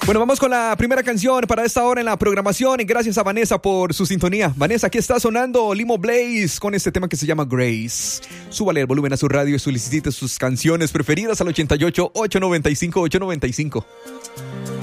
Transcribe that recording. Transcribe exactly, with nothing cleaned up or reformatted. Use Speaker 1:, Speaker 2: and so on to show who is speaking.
Speaker 1: Bueno, vamos con la primera canción para esta hora en la programación y gracias a Vanessa por su sintonía. Vanessa, aquí está sonando Limo Blaze con este tema que se llama Grace. Súbale el volumen a su radio y solicite sus canciones preferidas al ochenta y ocho, ochocientos noventa y cinco, ochocientos noventa y cinco.